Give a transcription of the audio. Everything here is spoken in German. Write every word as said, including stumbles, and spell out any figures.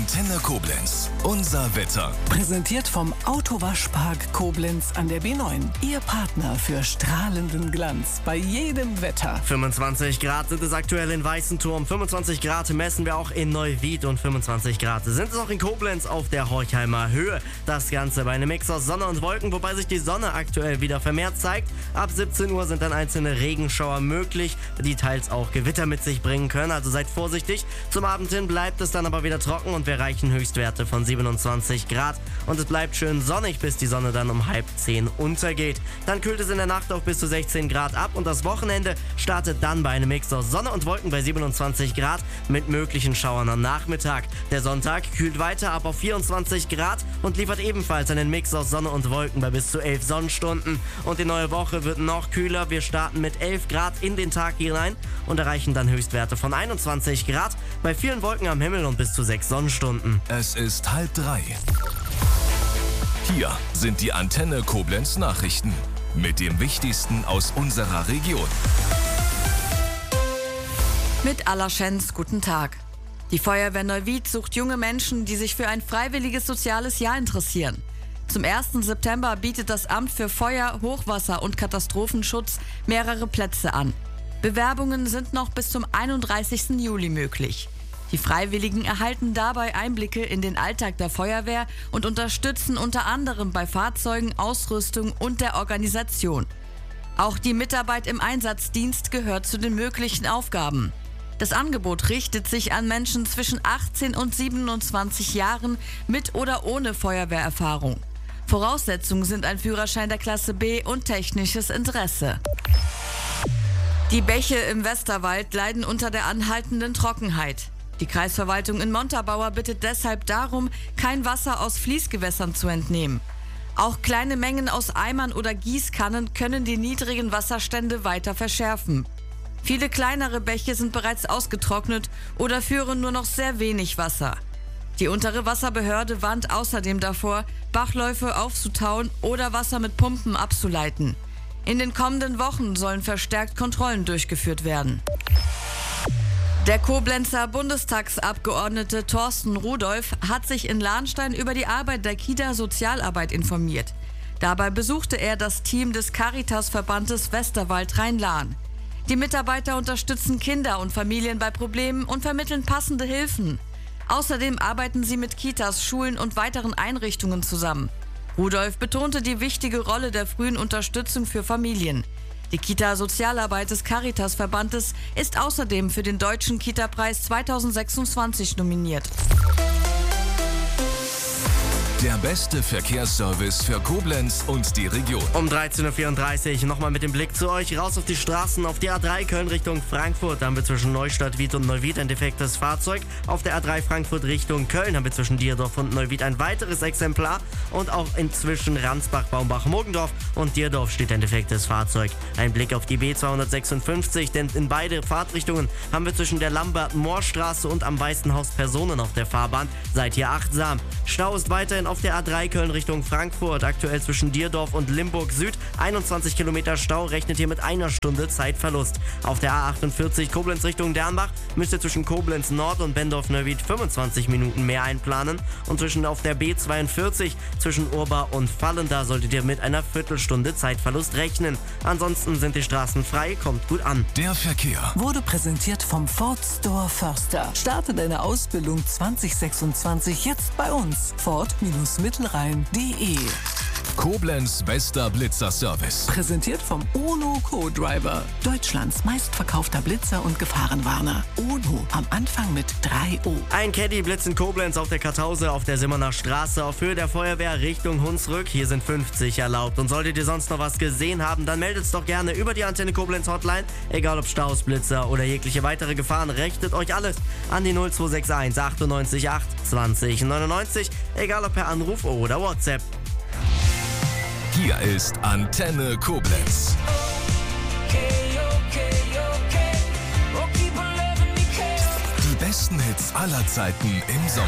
Antenne Koblenz. Unser Wetter. Präsentiert vom Autowaschpark Koblenz an der B neun. Ihr Partner für strahlenden Glanz bei jedem Wetter. fünfundzwanzig Grad sind es aktuell in Weißenturm. fünfundzwanzig Grad messen wir auch in Neuwied und fünfundzwanzig Grad sind es auch in Koblenz auf der Horchheimer Höhe. Das Ganze bei einem Mix aus Sonne und Wolken, wobei sich die Sonne aktuell wieder vermehrt zeigt. Ab siebzehn Uhr sind dann einzelne Regenschauer möglich, die teils auch Gewitter mit sich bringen können. Also seid vorsichtig. Zum Abend hin bleibt es dann aber wieder trocken und wir erreichen Höchstwerte von siebenundzwanzig Grad. Und es bleibt schön sonnig, bis die Sonne dann um halb zehn untergeht. Dann kühlt es in der Nacht auf bis zu sechzehn Grad ab und das Wochenende startet dann bei einem Mix aus Sonne und Wolken bei siebenundzwanzig Grad mit möglichen Schauern am Nachmittag. Der Sonntag kühlt weiter ab auf vierundzwanzig Grad und liefert ebenfalls einen Mix aus Sonne und Wolken bei bis zu elf Sonnenstunden. Und die neue Woche wird noch kühler. Wir starten mit elf Grad in den Tag hinein und erreichen dann Höchstwerte von einundzwanzig Grad bei vielen Wolken am Himmel und bis zu sechs Sonnenstunden. Es ist halb drei. Hier sind die Antenne Koblenz Nachrichten mit dem Wichtigsten aus unserer Region. Mit Allerschenz, guten Tag. Die Feuerwehr Neuwied sucht junge Menschen, die sich für ein freiwilliges soziales Jahr interessieren. Zum ersten September bietet das Amt für Feuer, Hochwasser und Katastrophenschutz mehrere Plätze an. Bewerbungen sind noch bis zum einunddreißigsten Juli möglich. Die Freiwilligen erhalten dabei Einblicke in den Alltag der Feuerwehr und unterstützen unter anderem bei Fahrzeugen, Ausrüstung und der Organisation. Auch die Mitarbeit im Einsatzdienst gehört zu den möglichen Aufgaben. Das Angebot richtet sich an Menschen zwischen achtzehn und siebenundzwanzig Jahren mit oder ohne Feuerwehrerfahrung. Voraussetzungen sind ein Führerschein der Klasse B und technisches Interesse. Die Bäche im Westerwald leiden unter der anhaltenden Trockenheit. Die Kreisverwaltung in Montabaur bittet deshalb darum, kein Wasser aus Fließgewässern zu entnehmen. Auch kleine Mengen aus Eimern oder Gießkannen können die niedrigen Wasserstände weiter verschärfen. Viele kleinere Bäche sind bereits ausgetrocknet oder führen nur noch sehr wenig Wasser. Die untere Wasserbehörde warnt außerdem davor, Bachläufe aufzutauen oder Wasser mit Pumpen abzuleiten. In den kommenden Wochen sollen verstärkt Kontrollen durchgeführt werden. Der Koblenzer Bundestagsabgeordnete Thorsten Rudolph hat sich in Lahnstein über die Arbeit der Kita Sozialarbeit informiert. Dabei besuchte er das Team des Caritas-Verbandes Westerwald Rhein-Lahn. Die Mitarbeiter unterstützen Kinder und Familien bei Problemen und vermitteln passende Hilfen. Außerdem arbeiten sie mit Kitas, Schulen und weiteren Einrichtungen zusammen. Rudolph betonte die wichtige Rolle der frühen Unterstützung für Familien. Die Kita-Sozialarbeit des Caritas-Verbandes ist außerdem für den Deutschen Kita-Preis zweitausendsechsundzwanzig nominiert. Der beste Verkehrsservice für Koblenz und die Region. Um dreizehn Uhr vierunddreißig nochmal mit dem Blick zu euch. Raus auf die Straßen auf die A drei Köln Richtung Frankfurt. Da haben wir zwischen Neustadt, Wied und Neuwied ein defektes Fahrzeug. Auf der A drei Frankfurt Richtung Köln haben wir zwischen Dierdorf und Neuwied ein weiteres Exemplar. Und auch inzwischen Ransbach, Baumbach, Murgendorf und Dierdorf steht ein defektes Fahrzeug. Ein Blick auf die B zweihundertsechsundfünfzig, denn in beide Fahrtrichtungen haben wir zwischen der Lambert-Mohr-Straße und am Weißen Haus Personen auf der Fahrbahn. Seid hier achtsam. Stau ist weiterhin auf der A drei Köln Richtung Frankfurt, aktuell zwischen Dierdorf und Limburg Süd. einundzwanzig Kilometer Stau, rechnet hier mit einer Stunde Zeitverlust. Auf der A achtundvierzig Koblenz Richtung Dernbach müsst ihr zwischen Koblenz Nord und Bendorf-Neuwied fünfundzwanzig Minuten mehr einplanen. Und zwischen auf der B zweiundvierzig zwischen Urba und Fallen, da solltet ihr mit einer Viertelstunde Zeitverlust rechnen. Ansonsten sind die Straßen frei, kommt gut an. Der Verkehr Wurde präsentiert vom Ford Store Förster. Starte deine Ausbildung zwanzig sechsundzwanzig jetzt bei uns. Ford Mittelrhein punkt de. Koblenz bester Blitzerservice. Präsentiert vom UNO Co-Driver. Deutschlands meistverkaufter Blitzer und Gefahrenwarner. UNO am Anfang mit drei O. Ein Caddy-Blitz in Koblenz auf der Kartause auf der Simmerner Straße auf Höhe der Feuerwehr Richtung Hunsrück. Hier sind fünfzig erlaubt. Und solltet ihr sonst noch was gesehen haben, dann meldet es doch gerne über die Antenne Koblenz Hotline. Egal ob Staus, Blitzer oder jegliche weitere Gefahren, richtet euch alles an die null zwei sechs eins achtundneunzig acht zwanzig neunundneunzig. Egal ob per Anruf oder WhatsApp. Hier ist Antenne Koblenz. Die besten Hits aller Zeiten im Sommer.